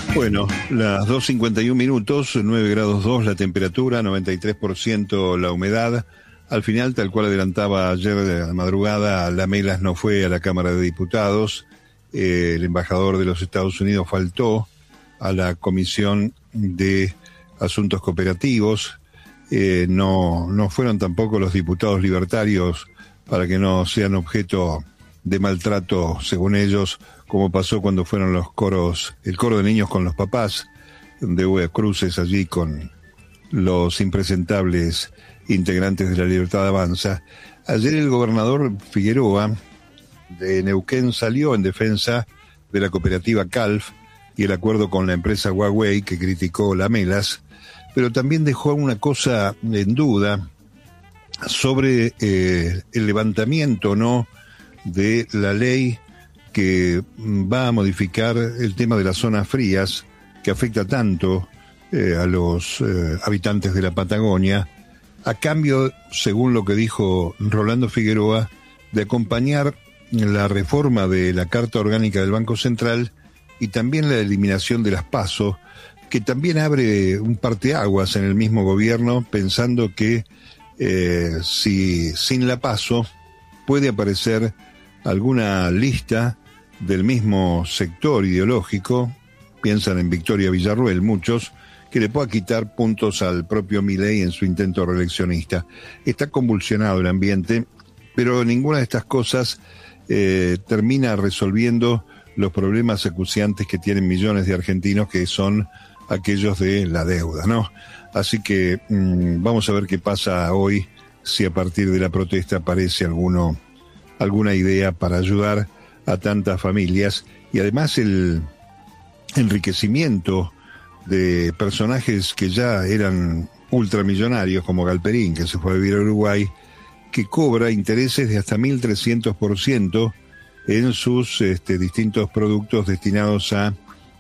Bueno, las 2:51 minutos, 9 grados 2 la temperatura, 93% la humedad. Al final, tal cual adelantaba ayer de la madrugada, Lamelas no fue a la Cámara de Diputados. El embajador de los Estados Unidos faltó a la Comisión de Asuntos Cooperativos. No fueron tampoco los diputados libertarios para que no sean objeto de maltrato, según ellos, como pasó cuando fueron el coro de niños con los papás, donde hubo cruces allí con los impresentables integrantes de la Libertad Avanza. Ayer el gobernador Figueroa de Neuquén salió en defensa de la cooperativa CALF y el acuerdo con la empresa Huawei, que criticó Lamelas, pero también dejó una cosa en duda sobre el levantamiento, ¿no?, de la ley que va a modificar el tema de las zonas frías, que afecta tanto a los habitantes de la Patagonia, a cambio, según lo que dijo Rolando Figueroa, de acompañar la reforma de la Carta Orgánica del Banco Central y también la eliminación de las PASO, que también abre un parteaguas en el mismo gobierno, pensando que si sin la PASO puede aparecer alguna lista del mismo sector ideológico, piensan en Victoria Villarruel muchos, que le pueda quitar puntos al propio Milei en su intento reeleccionista. Está convulsionado el ambiente, pero ninguna de estas cosas termina resolviendo los problemas acuciantes que tienen millones de argentinos, que son aquellos de la deuda, ¿no? Así que vamos a ver qué pasa hoy, si a partir de la protesta aparece alguna idea para ayudar a tantas familias, y además el enriquecimiento de personajes que ya eran ultramillonarios, como Galperín, que se fue a vivir a Uruguay, que cobra intereses de hasta 1.300% en sus distintos productos destinados a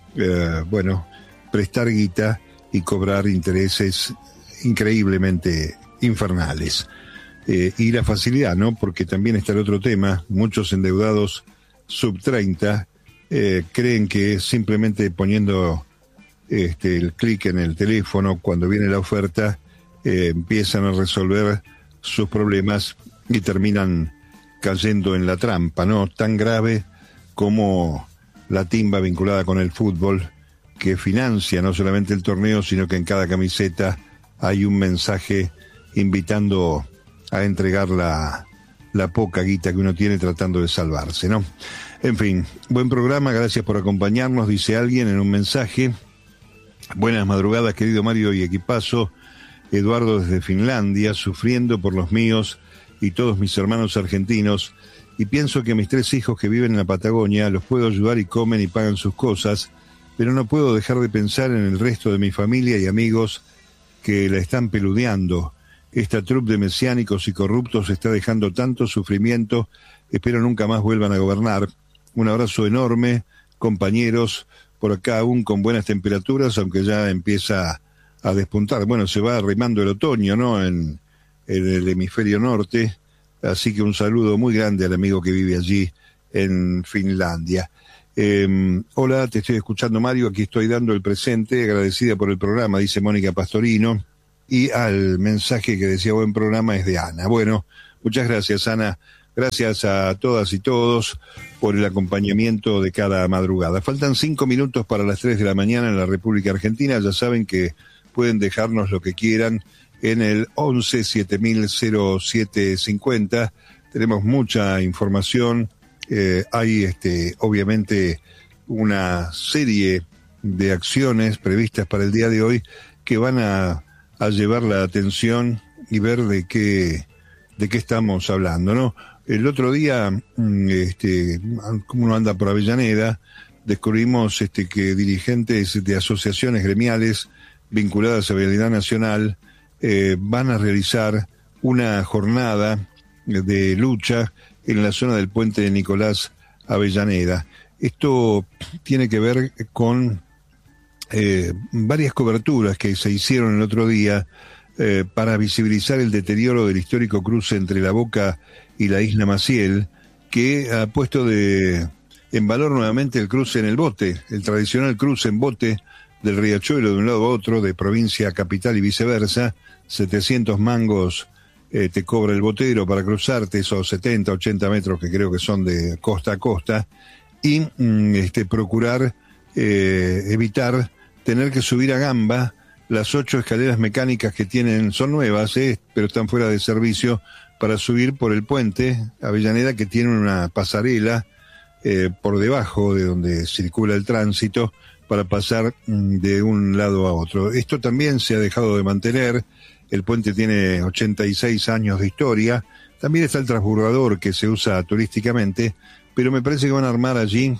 prestar guita y cobrar intereses increíblemente infernales. Y la facilidad, ¿no? Porque también está el otro tema, muchos endeudados sub 30 creen que simplemente poniendo el clic en el teléfono cuando viene la oferta empiezan a resolver sus problemas y terminan cayendo en la trampa, ¿no? Tan grave como la timba vinculada con el fútbol, que financia no solamente el torneo, sino que en cada camiseta hay un mensaje invitando a entregar la poca guita que uno tiene tratando de salvarse, ¿no? En fin, buen programa, gracias por acompañarnos, dice alguien en un mensaje. Buenas madrugadas, querido Mario y equipazo. Eduardo desde Finlandia, sufriendo por los míos y todos mis hermanos argentinos, y pienso que mis 3 hijos que viven en la Patagonia los puedo ayudar y comen y pagan sus cosas, pero no puedo dejar de pensar en el resto de mi familia y amigos que la están peludeando. Esta troupe de mesiánicos y corruptos está dejando tanto sufrimiento, espero nunca más vuelvan a gobernar. Un abrazo enorme, compañeros, por acá aún con buenas temperaturas, aunque ya empieza a despuntar. Bueno, se va arrimando el otoño, ¿no?, en el hemisferio norte, así que un saludo muy grande al amigo que vive allí en Finlandia. Hola, te estoy escuchando, Mario, aquí estoy dando el presente, agradecida por el programa, dice Mónica Pastorino, y al mensaje que decía buen programa es de Ana. Bueno, muchas gracias, Ana. Gracias a todas y todos por el acompañamiento de cada madrugada. Faltan 5 minutos para las 3 de la mañana en la República Argentina. Ya saben que pueden dejarnos lo que quieran en el 11 700750. Tenemos mucha información. Hay obviamente una serie de acciones previstas para el día de hoy que van a llevar la atención y ver de qué estamos hablando, ¿no? El otro día, como uno anda por Avellaneda, descubrimos que dirigentes de asociaciones gremiales vinculadas a Vialidad Nacional van a realizar una jornada de lucha en la zona del puente de Nicolás Avellaneda. Esto tiene que ver con varias coberturas que se hicieron el otro día para visibilizar el deterioro del histórico cruce entre La Boca y la isla Maciel, que ha puesto de en valor nuevamente el cruce en el bote, el tradicional cruce en bote del Riachuelo de un lado a otro, de provincia a capital y viceversa. 700 mangos te cobra el botero para cruzarte esos 70, 80 metros que creo que son de costa a costa, y procurar evitar tener que subir a gamba las 8 escaleras mecánicas que tienen, son nuevas, pero están fuera de servicio, para subir por el puente Avellaneda, que tiene una pasarela por debajo de donde circula el tránsito, para pasar de un lado a otro. Esto también se ha dejado de mantener. El puente tiene 86 años de historia. También está el transbordador que se usa turísticamente, pero me parece que van a armar allí,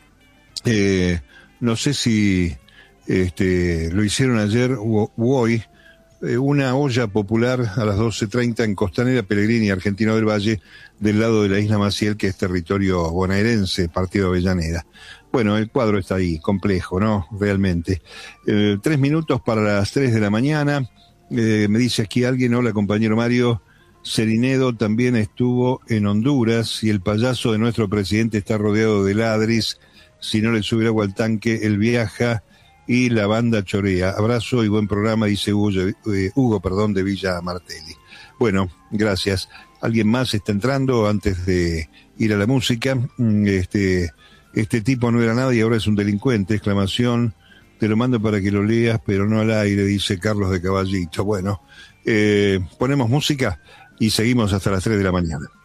no sé si lo hicieron ayer u hoy, una olla popular a las 12:30 en Costanera, Pellegrini, Argentino del Valle, del lado de la isla Maciel, que es territorio bonaerense, partido de Avellaneda. Bueno, el cuadro está ahí, complejo, ¿no? Realmente. 3 minutos para las 3 de la mañana. Me dice aquí alguien, hola compañero Mario, Cerinedo también estuvo en Honduras y el payaso de nuestro presidente está rodeado de ladris. Si no le sube agua al tanque, él viaja y la banda chorea. Abrazo y buen programa, dice Hugo, de Villa Martelli. Bueno, gracias. ¿Alguien más está entrando antes de ir a la música? Este tipo no era nada y ahora es un delincuente, exclamación. Te lo mando para que lo leas, pero no al aire, dice Carlos de Caballito. Bueno, ponemos música y seguimos hasta las 3 de la mañana.